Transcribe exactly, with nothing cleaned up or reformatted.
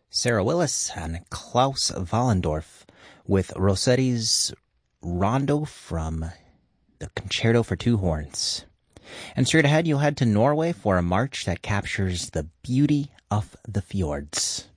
Sarah Willis and Klaus Wallendorf with Rossetti's Rondo from the Concerto for Two Horns. And straight ahead, you'll head to Norway for a march that captures the beauty of the fjords.